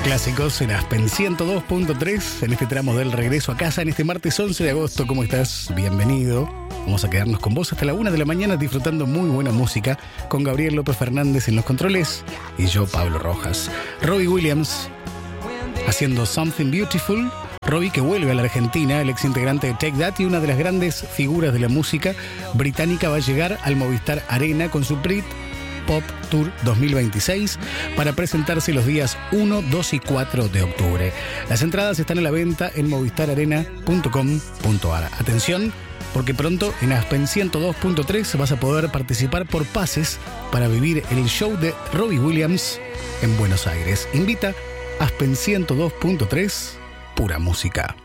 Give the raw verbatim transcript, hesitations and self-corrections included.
Clásicos en Aspen ciento dos punto tres, en este tramo del regreso a casa, en este martes once de agosto. ¿Cómo estás? Bienvenido. Vamos a quedarnos con vos hasta la una de la mañana disfrutando muy buena música con Gabriel López Fernández en los controles y yo, Pablo Rojas. Robbie Williams haciendo Something Beautiful. Robbie, que vuelve a la Argentina, el ex integrante de Take That y una de las grandes figuras de la música británica, va a llegar al Movistar Arena con su Brit Pop Tour dos mil veintiséis para presentarse los días uno, dos y cuatro de octubre. Las entradas están a la venta en movistar arena punto com punto a r. Atención, porque pronto en Aspen ciento dos punto tres vas a poder participar por pases para vivir el show de Robbie Williams en Buenos Aires. Invita Aspen ciento dos punto tres, pura música.